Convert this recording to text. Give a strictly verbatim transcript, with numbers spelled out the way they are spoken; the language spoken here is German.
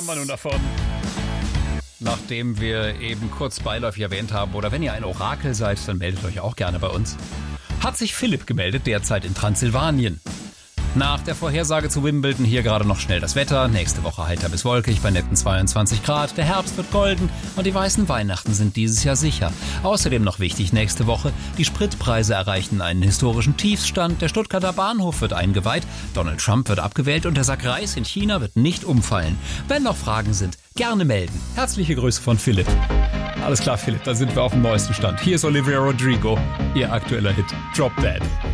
wir nun davon? Nachdem wir eben kurz beiläufig erwähnt haben, oder wenn ihr ein Orakel seid, dann meldet euch auch gerne bei uns. Hat sich Philipp gemeldet, derzeit in Transsilvanien. Nach der Vorhersage zu Wimbledon hier gerade noch schnell das Wetter. Nächste Woche heiter bis wolkig bei netten zweiundzwanzig Grad. Der Herbst wird golden und die weißen Weihnachten sind dieses Jahr sicher. Außerdem noch wichtig nächste Woche: die Spritpreise erreichen einen historischen Tiefstand. Der Stuttgarter Bahnhof wird eingeweiht. Donald Trump wird abgewählt und der Sack Reis in China wird nicht umfallen. Wenn noch Fragen sind, gerne melden. Herzliche Grüße von Philipp. Alles klar, Philipp, da sind wir auf dem neuesten Stand. Hier ist Olivia Rodrigo, ihr aktueller Hit Drop Dead.